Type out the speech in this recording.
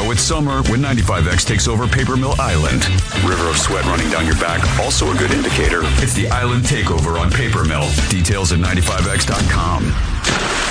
Now it's summer when 95X takes over Paper Mill Island. River of sweat running down your back, also a good indicator. It's the Island Takeover on Paper Mill. Details at 95X.com.